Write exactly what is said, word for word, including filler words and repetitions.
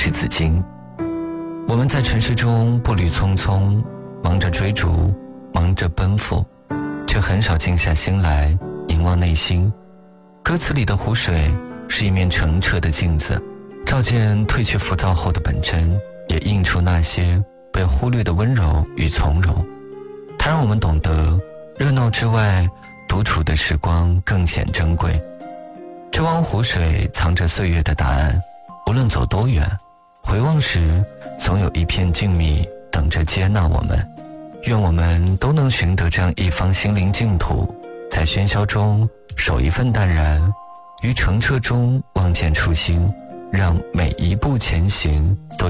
是紫荆。我们在城市中步履匆匆，忙着追逐，忙着奔赴，却很少静下心来凝望内心。歌词里的湖水是一面澄澈的镜子，照见褪去浮躁后的本真，也映出那些被忽略的温柔与从容。它让我们懂得，热闹之外，独处的时光更显珍贵。这汪湖水藏着岁月的答案，无论走多远，回望时总有一片静谧等着接纳我们。愿我们都能寻得这样一方心灵净土，在喧嚣中守一份淡然，于澄澈中望见初心，让每一步前行都